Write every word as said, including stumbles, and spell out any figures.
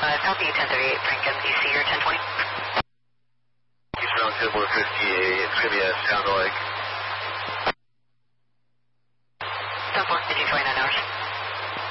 Uh, copy ten thirty-eight, Frank M D C or ten twenty. Eastbound ten one fifty-eight, it's going to be at Sound Lake. ten four, did you twenty-nine hours?